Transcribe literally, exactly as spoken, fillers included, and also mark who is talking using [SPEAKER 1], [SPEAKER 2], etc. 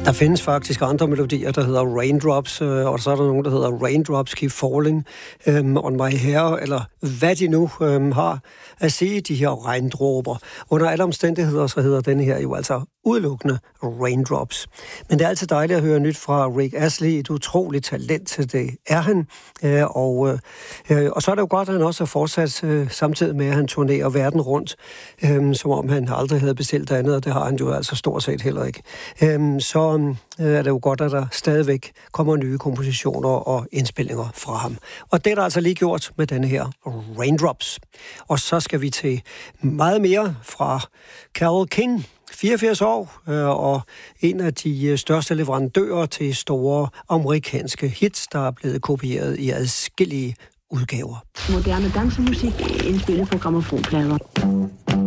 [SPEAKER 1] Der findes faktisk andre melodier, der hedder Raindrops, og så er der nogen, der hedder Raindrops Keep Falling um, on My Hair, eller hvad de nu um, har at sige, de her regndråber. Under alle omstændigheder, så hedder den her jo altså udelukkende Raindrops. Men det er altid dejligt at høre nyt fra Rick Astley, et utroligt talent til det er han. Og, og så er det jo godt, at han også har fortsat samtidig med, at han turnerer verden rundt, som om han aldrig havde bestilt andet, og det har han jo altså stort set heller ikke. Så er det jo godt, at der stadigvæk kommer nye kompositioner og indspillinger fra ham. Og det er der altså lige gjort med denne her Raindrops. Og så skal vi til meget mere fra Carole King, fireogfirs år, og en af de største leverandører til store amerikanske hits, der er blevet kopieret i adskillige udgaver.
[SPEAKER 2] Moderne dansemusik indspillet på grammofonplader.